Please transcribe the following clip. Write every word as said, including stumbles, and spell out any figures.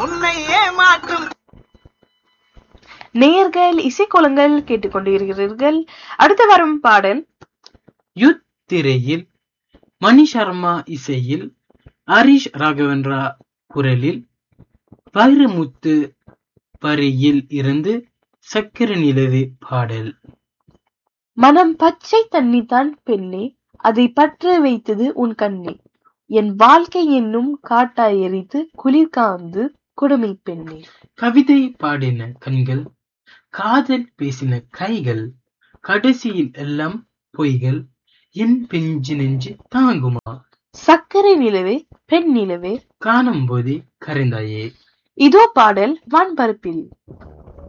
உன்னை ஏமாற்றும். நேயர்கள் இசைக்கோலங்கள் கேட்டுக்கொண்டிருக்கிறீர்கள். அடுத்து வரும் பாடல் யுத் திரையில் மணி சர்மா இசையில் ஹரிஷ் ராகவேந்திரா குரலில் வைரமுத்து வரியில் இருந்து சக்கர நிலவே பாடல். மனம் பச்சை தண்ணி தான் பெண்ணே, அதை பற்ற வைத்தது உன் கண்ணே, என் வாழ்க்கை என்னும் காட்டாய் எரித்து குளிர் காந்து கொடுமை பெண்ணே. கவிதை பாடின கண்கள், காதல் பேசின கைகள், கடைசியில் எல்லாம் பொய்கள், என் பெஞ்சு நெஞ்சு தாங்குமா? சக்கரை நிலவே பெண் நிலவே காணும் போதே கரைந்தாயே. இதோ பாடல் வான்பரப்பில்.